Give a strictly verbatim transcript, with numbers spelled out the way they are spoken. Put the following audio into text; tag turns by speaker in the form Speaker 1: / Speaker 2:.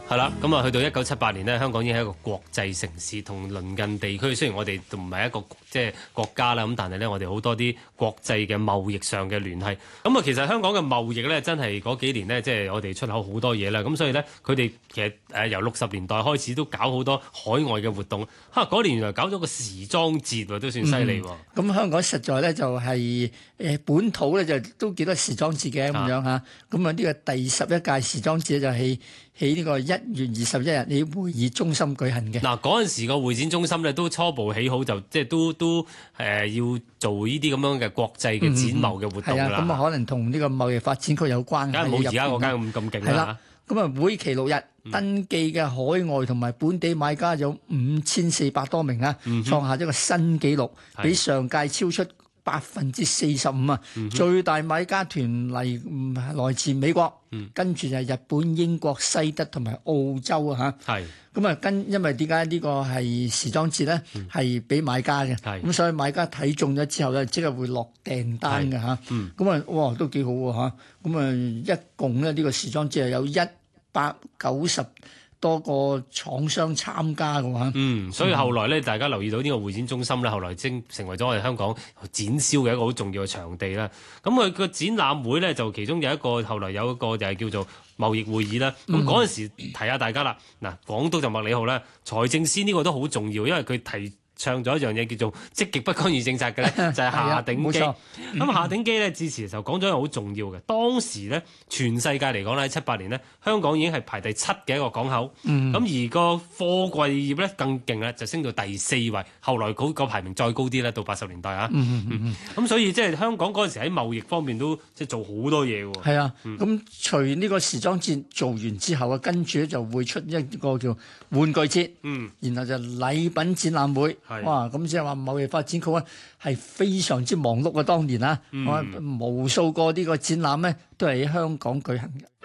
Speaker 1: 係啦，咁啊去到一九七八年呢，香港已經係一個國際城市，同鄰近地區雖然我哋都唔係一個即係國家啦，咁但係呢，我哋好多啲國際嘅貿易上嘅聯繫。咁啊，其實香港嘅貿易呢，真係嗰幾年呢，即係我哋出口好多嘢啦。咁所以呢，佢哋其實誒由六十年代開始都搞好多海外嘅活動。嚇，嗰年原來搞咗個時裝節喎，都算犀利喎。咁、
Speaker 2: 嗯、香港實在呢，就係誒本土呢，就都幾多時裝節嘅咁樣嚇。咁啊呢個第十一屆時裝節就係喺呢個一月二十一日喺會議中心舉行嘅。
Speaker 1: 嗱，嗰陣時個會展中心咧都初步起好，就即係都都誒、呃、要做呢啲咁樣嘅國際嘅展貿嘅活動啦。係啊，
Speaker 2: 咁啊可能同呢個貿易發展區有關。
Speaker 1: 梗係冇而家嗰間咁咁勁啦。
Speaker 2: 咁啊會期六日，
Speaker 1: 嗯、
Speaker 2: 登記嘅海外同埋本地買家有五千四百多名啊，
Speaker 1: 嗯、
Speaker 2: 創下一個新紀錄，比上屆超出百分之四十五啊！最大買家團嚟來自美國，嗯、跟住就係日本、英國、西德同埋澳洲啊嚇。係咁啊，跟因為點解呢個係時裝節咧？係俾、嗯、買家嘅，咁所以買家睇中咗之後咧，即刻會落訂單嘅嚇。咁啊，哇，都幾好喎嚇！咁啊，一共咧呢個時裝節係有一百九十多個廠商參加嘅話，
Speaker 1: 嗯，所以後來咧，大家留意到呢個會展中心咧，後來正成為咗我哋香港展銷嘅一個好重要嘅場地啦。咁佢個展覽會咧，就其中有一個後來有一個就係叫做貿易會議啦。咁嗰陣時提下大家啦，嗱，港督就麥理浩啦，財政司呢個都好重要，因為佢提倡咗一樣嘢叫做積極不干預政策嘅咧，就係夏鼎基。咁、嗯、夏鼎基咧致辭嘅時候講咗一樣好重要嘅，當時咧全世界嚟講咧，喺七八年咧，香港已經係排第七嘅一個港口。咁、嗯、而個貨櫃業咧更勁咧，就升到第四位。後來嗰個排名再高啲咧，到八十年代啊。咁、嗯嗯嗯、所以即係香港嗰陣時喺貿易方面都即係做好多嘢喎。
Speaker 2: 係啊，咁、
Speaker 1: 嗯、
Speaker 2: 除呢個時裝節做完之後啊，跟住咧就會出一個叫玩具節，嗯、然後就禮品展覽會。哇！咁即係話貿易發展局咧係非常之忙碌嘅當年啊，嗯、無數個呢個展覽咧都係喺香港舉行嘅。